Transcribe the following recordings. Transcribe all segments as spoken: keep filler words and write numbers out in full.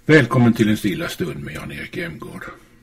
Välkommen till en stilla stund med Jan-Erik Emgård.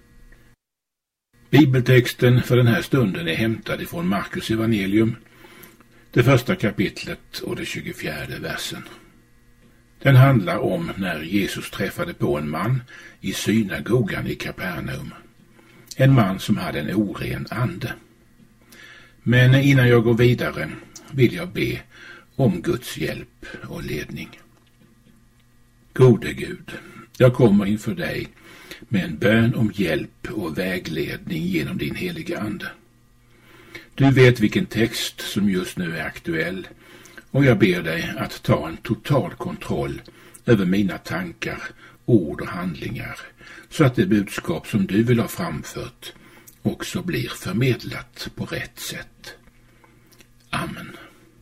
Bibeltexten för den här stunden är hämtad ifrån Markus evangelium, det första kapitlet och det tjugofjärde versen. Den handlar om när Jesus träffade på en man i synagogan i Kapernaum. En man som hade en oren ande. Men innan jag går vidare vill jag be om Guds hjälp och ledning. Gode Gud, jag kommer inför dig med en bön om hjälp och vägledning genom din heliga ande. Du vet vilken text som just nu är aktuell och jag ber dig att ta en total kontroll över mina tankar, ord och handlingar så att det budskap som du vill ha framfört också blir förmedlat på rätt sätt. Amen.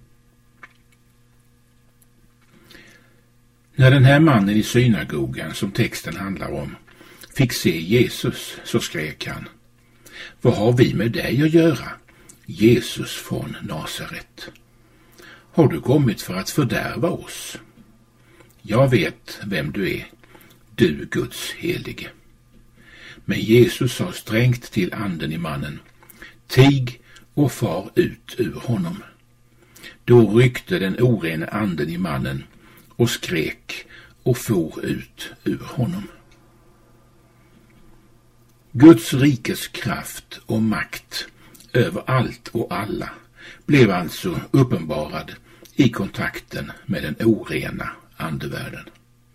När den här mannen i synagogan som texten handlar om fick se Jesus så skrek han: Vad har vi med dig att göra, Jesus från Nasaret? Har du kommit för att fördärva oss? Jag vet vem du är, du Guds helige. Men Jesus sa strängt till anden i mannen: Tig och far ut ur honom. Då ryckte den orene anden i mannen och skrek och for ut ur honom. Guds rikes kraft och makt över allt och alla blev alltså uppenbarad i kontakten med den orena andevärlden.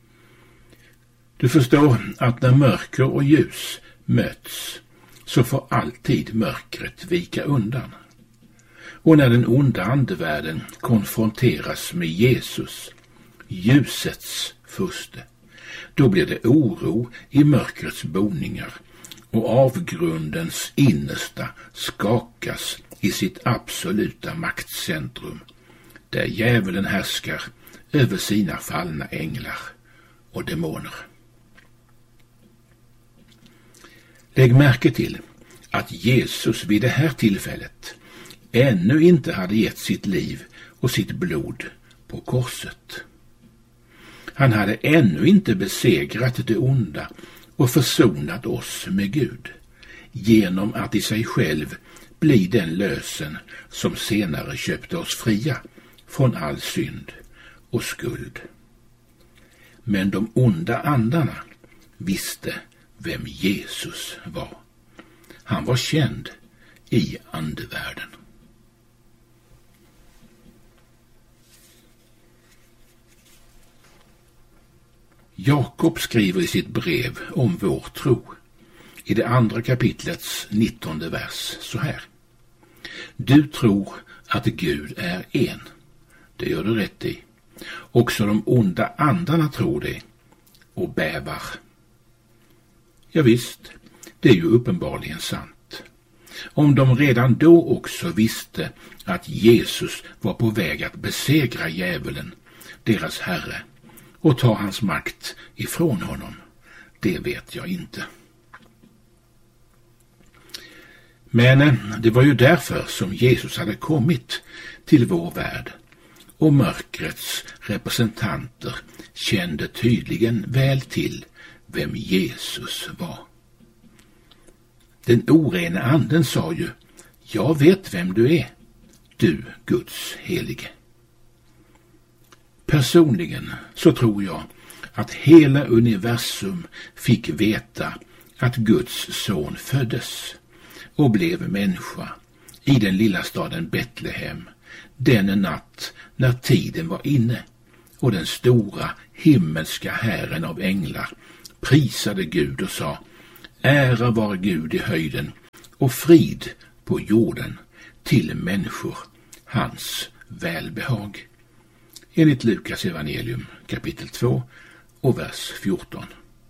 Du förstår att när mörker och ljus möts så får alltid mörkret vika undan. Och när den onda andevärlden konfronteras med Jesus, ljusets furste, då blir det oro i mörkrets boningar och avgrundens innersta skakas i sitt absoluta maktcentrum, där djävulen härskar över sina fallna änglar och demoner. Lägg märke till att Jesus vid det här tillfället ännu inte hade gett sitt liv och sitt blod på korset. Han hade ännu inte besegrat det onda och försonat oss med Gud genom att i sig själv bli den lösen som senare köpte oss fria från all synd och skuld. Men de onda andarna visste vem Jesus var. Han var känd i andevärlden. Jakob skriver i sitt brev om vår tro i det andra kapitlets nittonde vers så här: Du tror att Gud är en. Det gör du rätt i. Också de onda andarna tror det och bävar. Ja visst, det är ju uppenbarligen sant. Om de redan då också visste att Jesus var på väg att besegra djävulen, deras herre, och ta hans makt ifrån honom, det vet jag inte. Men det var ju därför som Jesus hade kommit till vår värld, och mörkrets representanter kände tydligen väl till vem Jesus var. Den orena anden sa ju: Jag vet vem du är, du Guds helige. Personligen så tror jag att hela universum fick veta att Guds son föddes och blev människa i den lilla staden Betlehem den natt när tiden var inne och den stora himmelska hären av änglar prisade Gud och sa: Ära vare Gud i höjden och frid på jorden till människor hans välbehag. Enligt Lukas evangelium kapitel två och vers fjorton.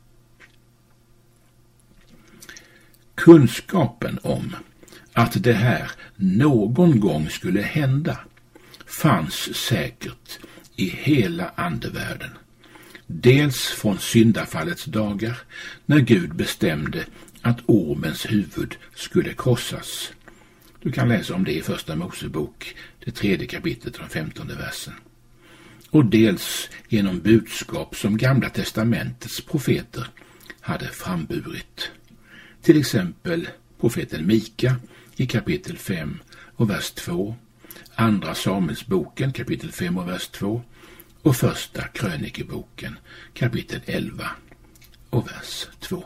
Kunskapen om att det här någon gång skulle hända fanns säkert i hela andevärlden. Dels från syndafallets dagar när Gud bestämde att ormens huvud skulle krossas. Du kan läsa om det i första Mosebok, det tredje kapitlet och den femtonde versen. och dels genom budskap som Gamla testamentets profeter hade framburit. Till exempel profeten Mika i kapitel fem och vers två, andra Samuelsboken kapitel fem och vers två och första krönikeboken kapitel elva och vers två.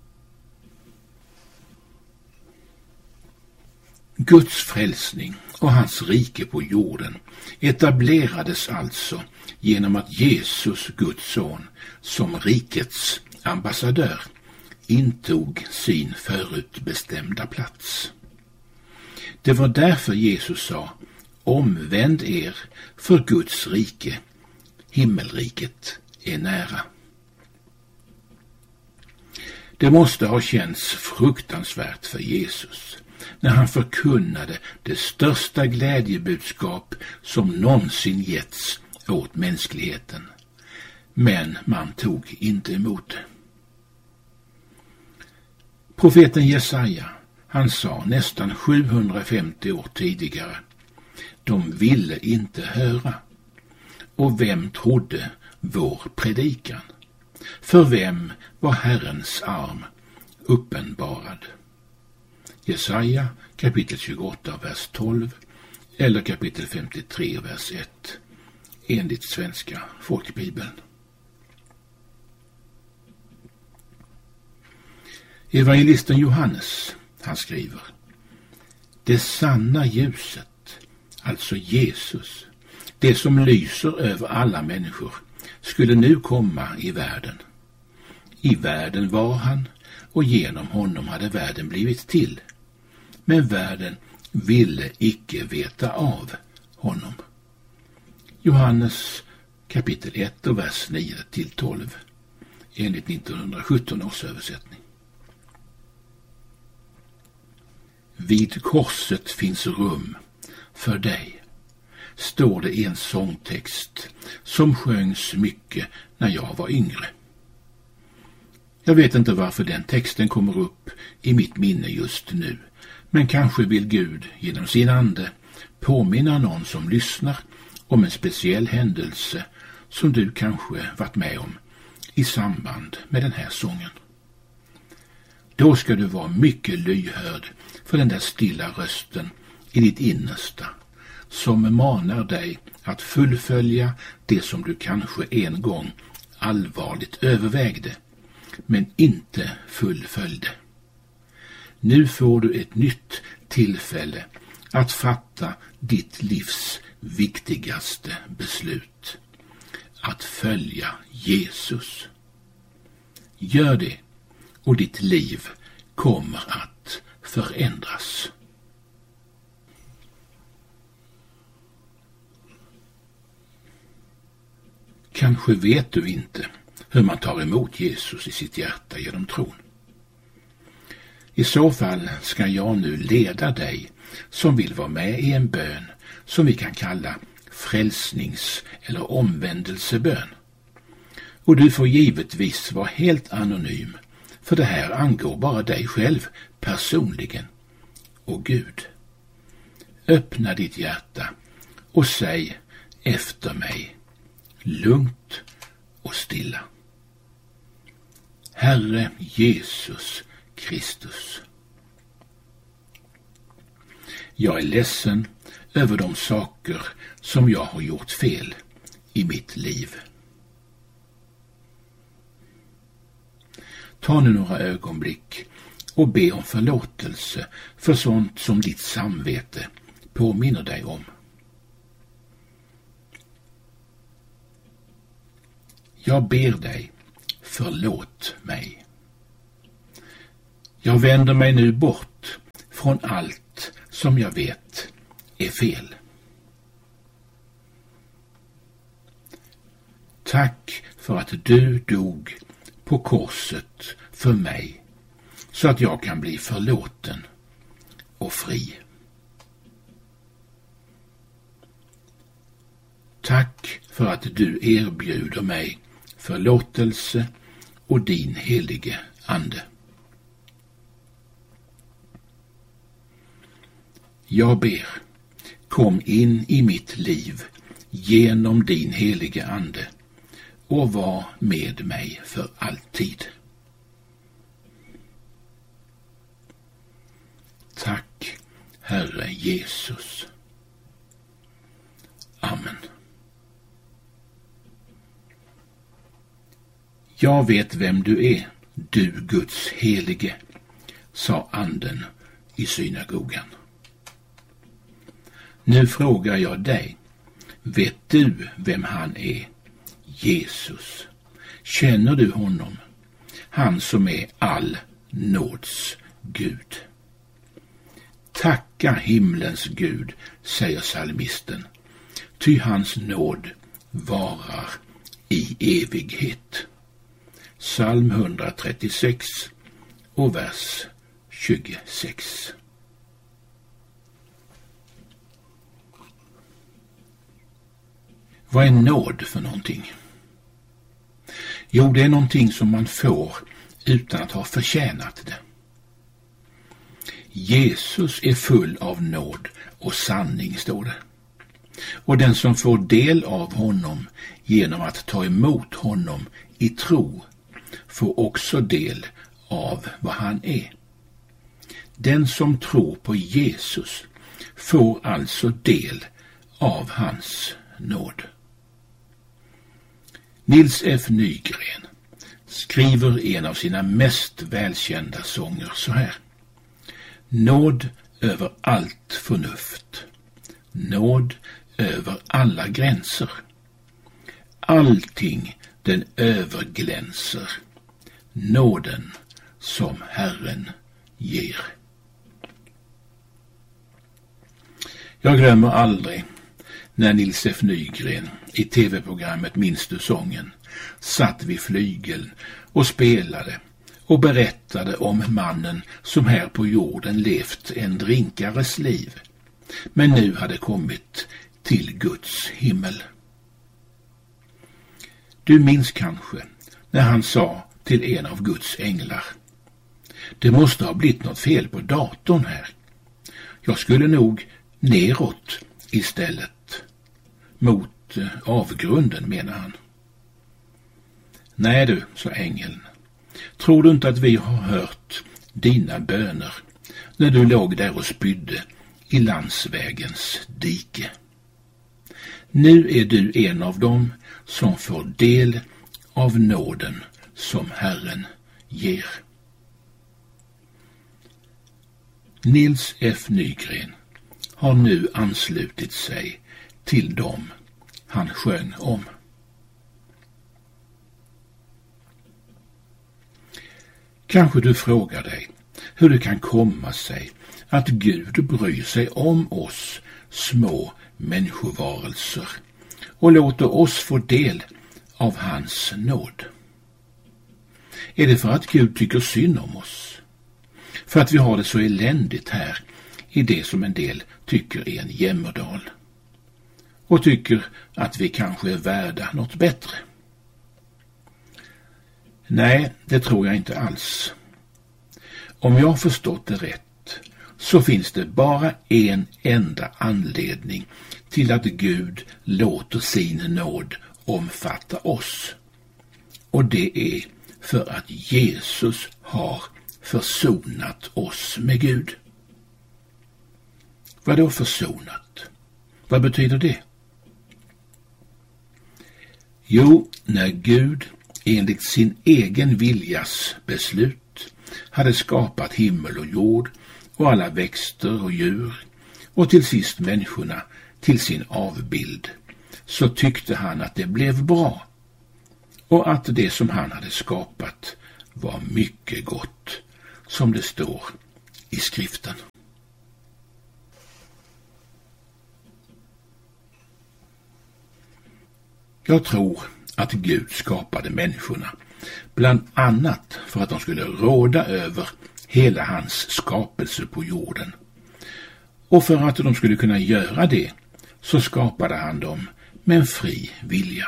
Guds frälsning och hans rike på jorden etablerades alltså genom att Jesus, Guds son, som rikets ambassadör intog sin förutbestämda plats. Det var därför Jesus sa: omvänd er, för Guds rike, himmelriket, är nära. Det måste ha känts fruktansvärt för Jesus när han förkunnade det största glädjebudskap som någonsin getts åt mänskligheten. Men man tog inte emot det. Profeten Jesaja, han sa nästan sjuhundrafemtio år tidigare: de ville inte höra. Och vem trodde vår predikan? För vem var Herrens arm uppenbarad? Jesaja kapitel tjugoåtta, vers tolv eller kapitel femtiotre, vers ett enligt Svenska folkbibeln. Evangelisten Johannes, han skriver: det sanna ljuset, alltså Jesus, det som lyser över alla människor, skulle nu komma i världen. I världen var han, och genom honom hade världen blivit till. Men världen ville icke veta av honom. Johannes kapitel ett och vers nio till tolv enligt nittonhundrasjutton års översättning. Vid korset finns rum för dig, står det i en sångtext som sjöngs mycket när jag var yngre. Jag vet inte varför den texten kommer upp i mitt minne just nu, men kanske vill Gud genom sin ande påminna någon som lyssnar om en speciell händelse som du kanske varit med om i samband med den här sången. Då ska du vara mycket lyhörd för den där stilla rösten i ditt innersta som manar dig att fullfölja det som du kanske en gång allvarligt övervägde men inte fullföljde. Nu får du ett nytt tillfälle att fatta ditt livs viktigaste beslut. Att följa Jesus. Gör det och ditt liv kommer att förändras. Kanske vet du inte hur man tar emot Jesus i sitt hjärta genom tron. I så fall ska jag nu leda dig som vill vara med i en bön som vi kan kalla frälsnings- eller omvändelsebön. Och du får givetvis vara helt anonym, för det här angår bara dig själv personligen och Gud. Öppna ditt hjärta och säg efter mig, lugnt och stilla. Herre Jesus Kristus. Jag är ledsen över de saker som jag har gjort fel i mitt liv. Ta nu några ögonblick och be om förlåtelse för sånt som ditt samvete påminner dig om. Jag ber dig, förlåt mig. Jag vänder mig nu bort från allt som jag vet är fel. Tack för att du dog på korset för mig så att jag kan bli förlåten och fri. Tack för att du erbjuder mig förlåtelse och din helige ande. Jag ber, kom in i mitt liv genom din helige ande och var med mig för alltid. Tack, Herre Jesus. Amen. Jag vet vem du är, du Guds helige, sa anden i synagogan. Nu frågar jag dig, vet du vem han är? Jesus. Känner du honom? Han som är all nåds Gud. Tacka himlens Gud, säger psalmisten, ty hans nåd varar i evighet. Psalm etthundratrettiosex och vers tjugosex. Vad är nåd för någonting? Jo, det är någonting som man får utan att ha förtjänat det. Jesus är full av nåd och sanning, står det. Och den som får del av honom genom att ta emot honom i tro får också del av vad han är. Den som tror på Jesus får alltså del av hans nåd. Nils F. Nygren skriver i en av sina mest välkända sånger så här: nåd över allt förnuft, nåd över alla gränser, allting den överglänser, nåden som Herren ger. Jag glömmer aldrig när Nils F. Nygren i tv-programmet Minns du sången satt vid flygeln och spelade och berättade om mannen som här på jorden levt en drinkares liv, men nu hade kommit till Guds himmel. Du minns kanske när han sa till en av Guds änglar: det måste ha blivit något fel på datorn här. Jag skulle nog neråt istället. Mot avgrunden, menar han. Nej du, sa ängeln. Tror du inte att vi har hört dina böner när du låg där och spydde i landsvägens dike? Nu är du en av dem som får del av nåden som Herren ger. Nils F. Nygren har nu anslutit sig till dem han sjöng om. Kanske du frågar dig hur det kan komma sig att Gud bryr sig om oss små människovarelser och låter oss få del av hans nåd. Är det för att Gud tycker synd om oss? För att vi har det så eländigt här i det som en del tycker är en jämmerdal? Och tycker att vi kanske är värda något bättre? Nej, det tror jag inte alls. Om jag har förstått det rätt så finns det bara en enda anledning till att Gud låter sin nåd omfatta oss. Och det är för att Jesus har försonat oss med Gud. Vad då försonat? Vad betyder det? Jo, när Gud enligt sin egen viljas beslut hade skapat himmel och jord och alla växter och djur och till sist människorna till sin avbild, så tyckte han att det blev bra och att det som han hade skapat var mycket gott, som det står i skriften. Jag tror att Gud skapade människorna bland annat för att de skulle råda över hela hans skapelse på jorden. Och för att de skulle kunna göra det så skapade han dem med en fri vilja.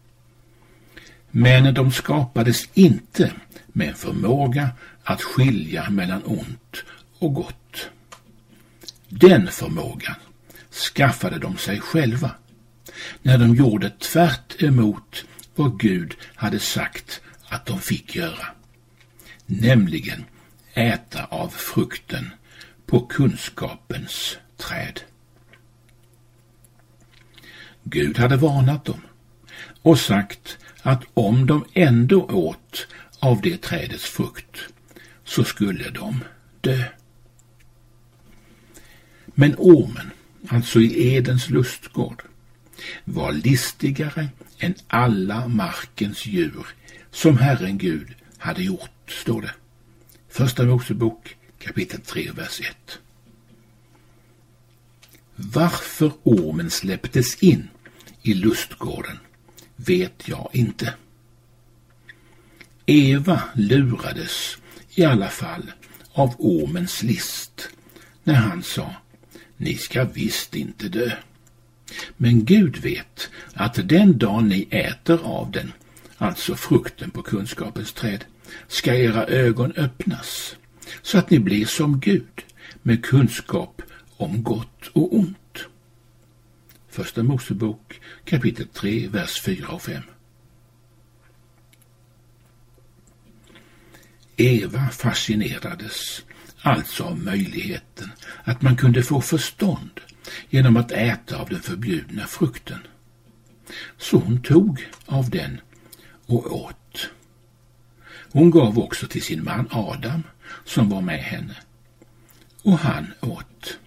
Men de skapades inte med en förmåga att skilja mellan ont och gott. Den förmågan skaffade de sig själva när de gjorde tvärt emot vad Gud hade sagt att de fick göra, nämligen äta av frukten på kunskapens träd. Gud hade varnat dem och sagt att om de ändå åt av det trädets frukt så skulle de dö. Men ormen, alltså i Edens lustgård, var listigare än alla markens djur som Herren Gud hade gjort, står det. Första Mosebok kapitel tre, vers ett. Varför ormen släpptes in i lustgården vet jag inte. Eva lurades i alla fall av ormens list när han sa: ni ska visst inte dö. Men Gud vet att den dag ni äter av den, alltså frukten på kunskapens träd, ska era ögon öppnas, så att ni blir som Gud, med kunskap om gott och ont. Första Mosebok kapitel tre, vers fyra och fem. Eva fascinerades alltså av möjligheten att man kunde få förstånd genom att äta av den förbjudna frukten. Så hon tog av den och åt. Hon gav också till sin man Adam, som var med henne, och han åt.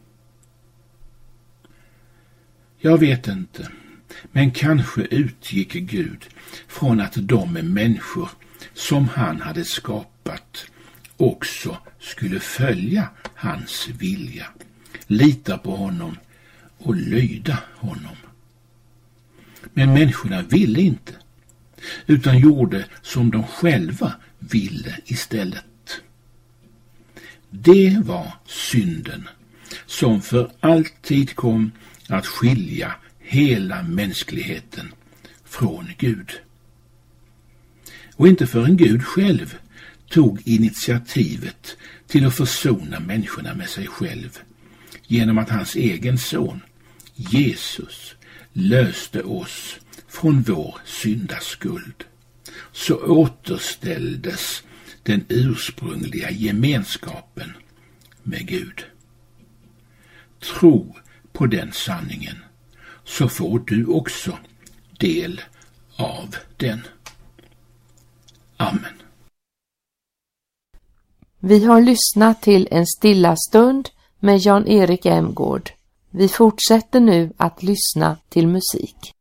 Jag vet inte, men kanske utgick Gud från att de människor som han hade skapat också skulle följa hans vilja, lita på honom och lyda honom. Men människorna ville inte, utan gjorde som de själva ville istället. Det var synden som för alltid kom att skilja hela mänskligheten från Gud. Och inte förrän Gud själv tog initiativet till att försona människorna med sig själv genom att hans egen son, Jesus, löste oss från vår syndaskuld, så återställdes den ursprungliga gemenskapen med Gud. Tro på den sanningen, så får du också del av den. Amen. Vi har lyssnat till En stilla stund med Jan-Erik Emgård. Vi fortsätter nu att lyssna till musik.